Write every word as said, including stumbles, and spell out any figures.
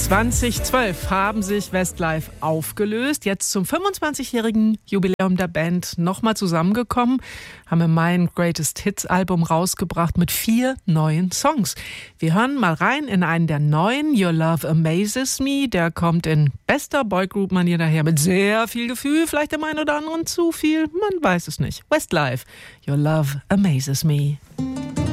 zweitausendzwölf haben sich Westlife aufgelöst. Jetzt zum fünfundzwanzigjährigen Jubiläum der Band nochmal zusammengekommen, haben im Mai ein Greatest Hits Album rausgebracht mit vier neuen Songs. Wir hören mal rein in einen der neuen, Your Love Amazes Me. Der kommt in bester Boygroup-Manier daher mit sehr viel Gefühl, vielleicht dem einen oder anderen zu viel, man weiß es nicht. Westlife, Your Love Amazes Me.